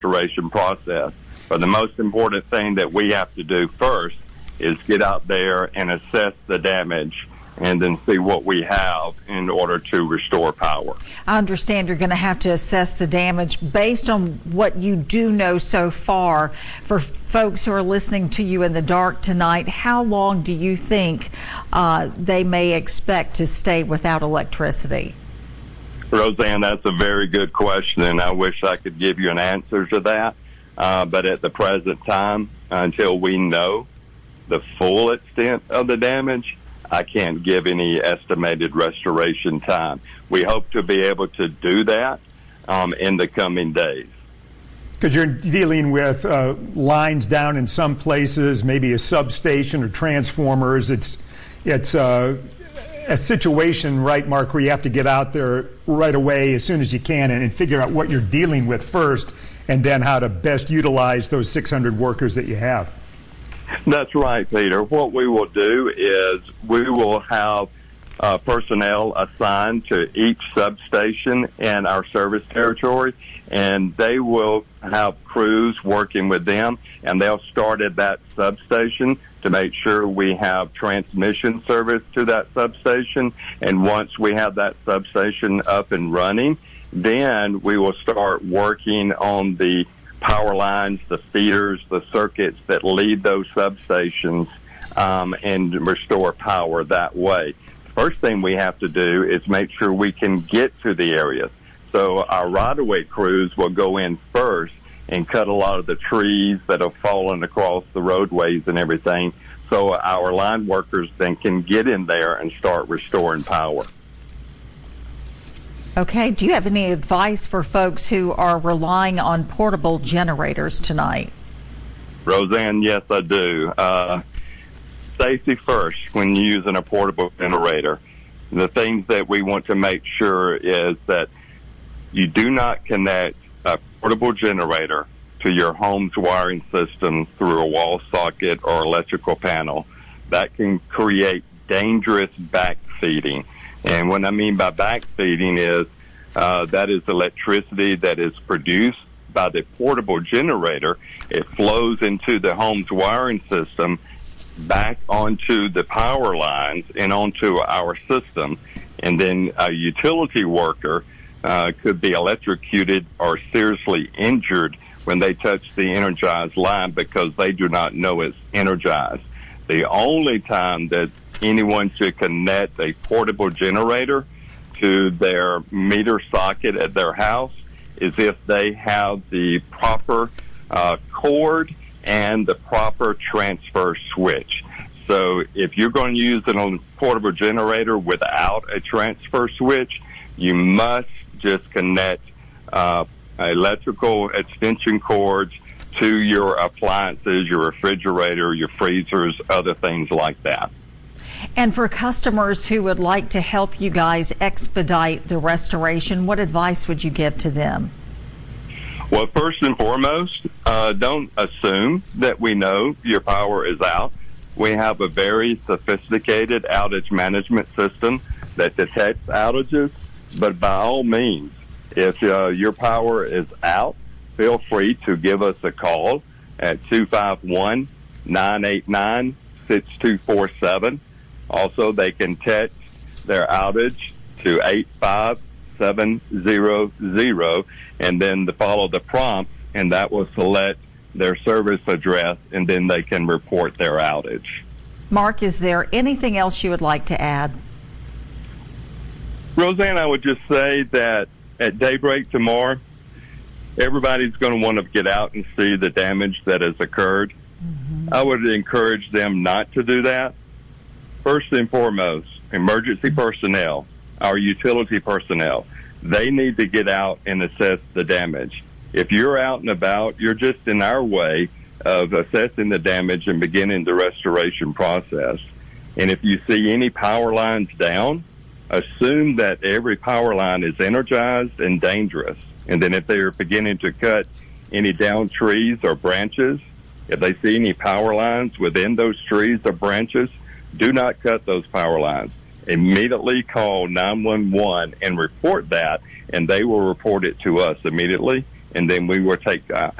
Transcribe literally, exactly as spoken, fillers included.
restoration process. But the most important thing that we have to do first is get out there and assess the damage and then see what we have in order to restore power. I understand you're going to have to assess the damage based on what you do know so far. For folks who are listening to you in the dark tonight, how long do you think uh, they may expect to stay without electricity? Roseanne, that's a very good question, and I wish I could give you an answer to that. Uh, but at the present time, until we know the full extent of the damage, I can't give any estimated restoration time. We hope to be able to do that um, in the coming days. Because you're dealing with uh, lines down in some places, maybe a substation or transformers. It's it's uh, a situation, right, Mark, where you have to get out there right away as soon as you can and, and figure out what you're dealing with first, and then how to best utilize those six hundred workers that you have. That's right, Peter. What we will do is we will have uh, personnel assigned to each substation in our service territory, and they will have crews working with them, and they'll start at that substation to make sure we have transmission service to that substation. And once we have that substation up and running, then we will start working on the power lines, the feeders, the circuits that lead those substations, um, and restore power that way. First thing we have to do is make sure we can get to the areas. So our right-of-way crews will go in first and cut a lot of the trees that have fallen across the roadways and everything, so our line workers then can get in there and start restoring power. Okay, do you have any advice for folks who are relying on portable generators tonight? Roseanne, yes, I do. Uh, safety first when using a portable generator. The things that we want to make sure is that you do not connect a portable generator to your home's wiring system through a wall socket or electrical panel. That can create dangerous backfeeding. And what I mean by backfeeding is uh, that is electricity that is produced by the portable generator. It flows into the home's wiring system, back onto the power lines and onto our system. And then a utility worker uh, could be electrocuted or seriously injured when they touch the energized line because they do not know it's energized. The only time that anyone should connect a portable generator to their meter socket at their house is if they have the proper uh, cord and the proper transfer switch. So if you're going to use a portable generator without a transfer switch, you must just connect uh, electrical extension cords to your appliances, your refrigerator, your freezers, other things like that. And for customers who would like to help you guys expedite the restoration, what advice would you give to them? Well, first and foremost, uh, don't assume that we know your power is out. We have a very sophisticated outage management system that detects outages, but by all means, if uh, your power is out, feel free to give us a call at two five one, nine eight nine, six two four seven. Also, they can text their outage to eight five seven zero zero and then to follow the prompts, and that will select their service address, and then they can report their outage. Mark, is there anything else you would like to add? Roseanne, I would just say that at daybreak tomorrow, everybody's going to want to get out and see the damage that has occurred. Mm-hmm. I would encourage them not to do that. First and foremost, emergency personnel, our utility personnel, they need to get out and assess the damage. If you're out and about, you're just in our way of assessing the damage and beginning the restoration process. And if you see any power lines down, assume that every power line is energized and dangerous. And then if they are beginning to cut any down trees or branches, if they see any power lines within those trees or branches, do not cut those power lines. Immediately call nine one one and report that, and they will report it to us immediately, and then we will take uh,